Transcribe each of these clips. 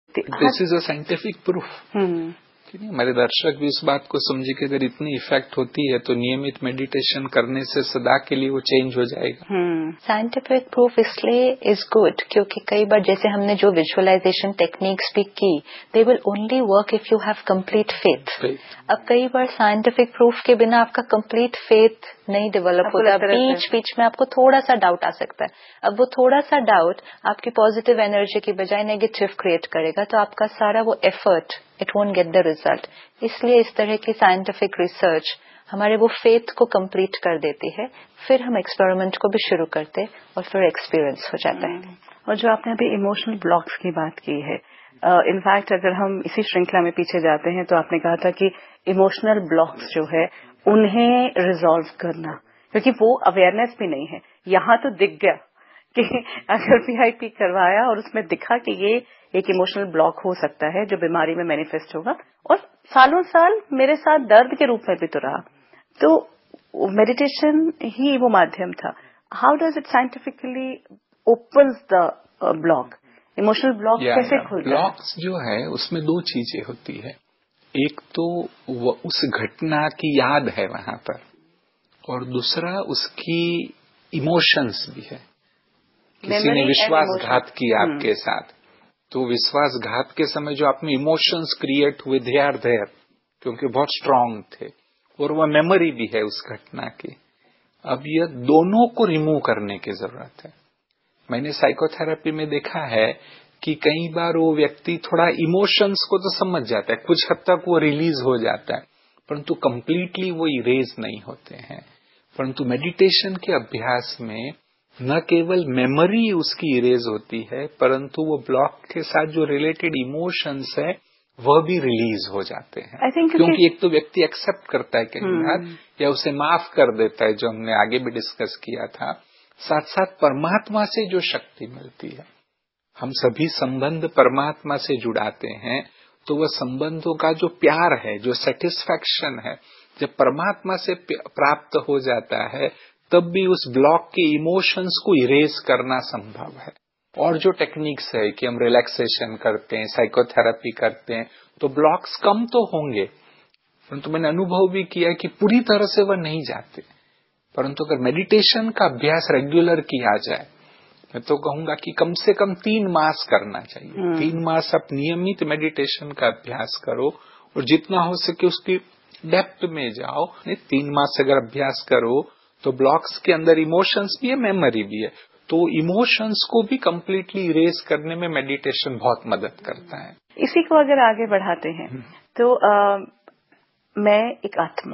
This is a scientific proof. हमारे दर्शक भी इस बात को समझे कि अगर इतनी इफेक्ट होती है तो नियमित मेडिटेशन करने से सदा के लिए वो चेंज हो जाएगा। साइंटिफिक प्रूफ इसलिए इज गुड क्योंकि कई बार जैसे हमने जो विजुअलाइजेशन टेक्निक्स भी की, they will only work if you have complete faith. अब कई बार साइंटिफिक प्रूफ के बिना आपका कंप्लीट फेथ नहीं डेवलप होता, बीच में आपको थोड़ा सा डाउट आ सकता है। अब वो थोड़ा सा डाउट आपकी पॉजिटिव एनर्जी की बजाय नेगेटिव क्रिएट करेगा, तो आपका सारा वो effort it won't get the result. इसलिए इस तरह की साइंटिफिक रिसर्च हमारे वो फेथ को कंप्लीट कर देती है, फिर हम एक्सपेरिमेंट को भी शुरू करते और फिर एक्सपीरियंस हो जाता है। और जो आपने अभी इमोशनल ब्लॉक्स की बात की है, इनफैक्ट अगर हम इसी श्रृंखला में पीछे जाते हैं तो आपने कहा था कि इमोशनल ब्लॉक्स जो है उन्हें रिजॉल्व करना, क्योंकि वो अवेयरनेस भी नहीं है। यहाँ तो दिख गया कि अगर PIP करवाया और उसमें दिखा कि ये एक इमोशनल ब्लॉक हो सकता है जो बीमारी में मैनिफेस्ट होगा, और सालों साल मेरे साथ दर्द के रूप में भी तो रहा, तो मेडिटेशन ही वो माध्यम था। How does it scientifically opens the block, emotional block कैसे खुलता है? ब्लॉक्स जो है उसमें दो चीजें होती है, एक तो उस घटना की याद है वहां पर, और दूसरा उसकी इमोशंस भी है। किसी ने विश्वासघात किया आपके साथ, तो विश्वासघात के समय जो आप में इमोशंस क्रिएट हुए दे आर देयर, क्योंकि बहुत स्ट्रांग थे, और वह मेमोरी भी है उस घटना की। अब ये दोनों को रिमूव करने की जरूरत है। मैंने साइकोथेरेपी में देखा है कि कई बार वो व्यक्ति थोड़ा इमोशंस को तो समझ जाता है, कुछ हद तक वो रिलीज हो जाता है, परंतु कंप्लीटली वो इरेज नहीं होते हैं। परंतु मेडिटेशन के अभ्यास में न केवल मेमोरी उसकी इरेज होती है, परंतु वो ब्लॉक के साथ जो रिलेटेड इमोशंस है वह भी रिलीज हो जाते हैं। क्योंकि एक तो व्यक्ति एक्सेप्ट करता है कई बार, या उसे माफ कर देता है, जो हमने आगे भी डिस्कस किया था। साथ साथ परमात्मा से जो शक्ति मिलती है, हम सभी संबंध परमात्मा से जुड़ाते हैं, तो वह संबंधों का जो प्यार है, जो सेटिस्फैक्शन है, जब परमात्मा से प्राप्त हो जाता है, तब भी उस ब्लॉक के इमोशंस को इरेज करना संभव है। और जो टेक्निक्स है कि हम रिलैक्सेशन करते हैं, साइकोथेरेपी करते हैं, तो ब्लॉक्स कम तो होंगे, परंतु मैंने अनुभव भी किया कि पूरी तरह से वह नहीं जाते। परंतु अगर मेडिटेशन का अभ्यास रेगुलर किया जाए, मैं तो कहूंगा कि कम से कम 3 मास करना चाहिए। 3 मास आप नियमित मेडिटेशन का अभ्यास करो, और जितना हो सके उसकी डेप्थ में जाओ। 3 मास अगर अभ्यास करो तो ब्लॉक्स के अंदर इमोशंस भी है, मेमोरी भी है, तो इमोशंस को भी कंप्लीटली इरेज करने में मेडिटेशन बहुत मदद करता है। इसी को अगर आगे बढ़ाते हैं तो मैं एक आत्मा,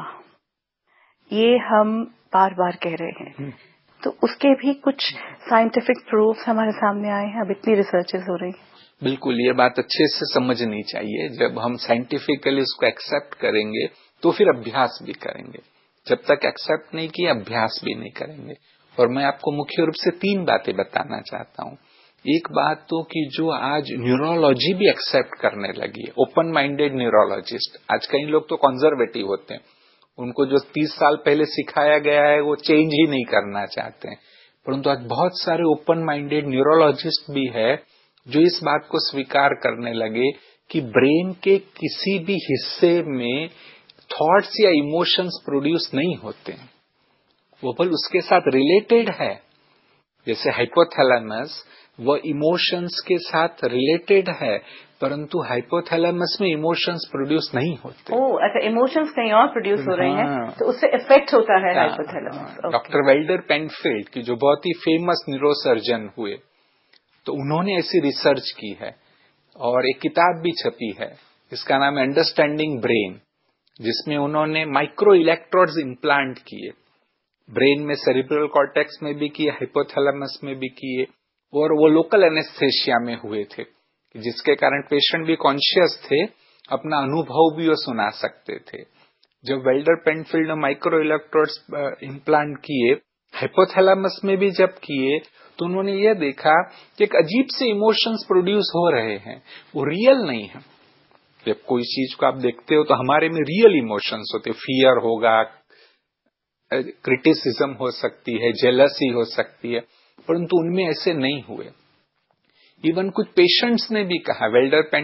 ये हम बार बार कह रहे हैं, तो उसके भी कुछ साइंटिफिक प्रूफ हमारे सामने आए हैं, अब इतनी रिसर्चेस हो रही हैं। बिल्कुल, ये बात अच्छे से समझनी चाहिए। जब हम साइंटिफिकली इसको एक्सेप्ट करेंगे तो फिर अभ्यास भी करेंगे। जब तक एक्सेप्ट नहीं किया, अभ्यास भी नहीं करेंगे। और मैं आपको मुख्य रूप से 3 बातें बताना चाहता हूँ। एक बात तो कि जो आज न्यूरोलॉजी भी एक्सेप्ट करने लगी है, ओपन माइंडेड न्यूरोलॉजिस्ट। आज कई लोग तो कंजर्वेटिव होते हैं, उनको जो 30 साल पहले सिखाया गया है वो चेंज ही नहीं करना चाहते हैं। परंतु आज बहुत सारे ओपन माइंडेड न्यूरोलॉजिस्ट भी है जो इस बात को स्वीकार करने लगे कि ब्रेन के किसी भी हिस्से में थॉट्स या इमोशंस प्रोड्यूस नहीं होते, वो बल उसके साथ रिलेटेड है। जैसे हाइपोथैलेमस वो इमोशंस के साथ रिलेटेड है, परंतु हाइपोथैलेमस में इमोशंस प्रोड्यूस नहीं होते। अच्छा, इमोशंस कहीं और प्रोड्यूस हो रहे हैं, तो उससे इफेक्ट होता है हाइपोथैलेमस। डॉक्टर वेल्डर पेनफील्ड की जो बहुत ही फेमस न्यूरोसर्जन हुए, तो उन्होंने ऐसी रिसर्च की है और एक किताब भी छपी है, इसका नाम है अंडरस्टैंडिंग ब्रेन, जिसमें उन्होंने माइक्रो इलेक्ट्रोड्स इम्प्लांट किए, ब्रेन में, सेरिब्रल कॉर्टेक्स में भी किए, हाइपोथैलेमस में भी किए, और वो लोकल एनेस्थेशिया में हुए थे, जिसके कारण पेशेंट भी कॉन्शियस थे, अपना अनुभव भी वो सुना सकते थे। जब वेल्डर पेनफील्ड ने माइक्रो इलेक्ट्रोड्स इम्प्लांट किए, हाइपोथैलेमस में भी जब किए, तो उन्होंने ये देखा कि एक अजीब से इमोशंस प्रोड्यूस हो रहे हैं, वो रियल नहीं है। जब कोई चीज को आप देखते हो तो हमारे में रियल इमोशंस होते, फियर होगा, क्रिटिसिज्म हो सकती है, जेलसी हो सकती है, परंतु उनमें ऐसे नहीं हुए। इवन कुछ पेशेंट्स ने भी कहा, वेल्डर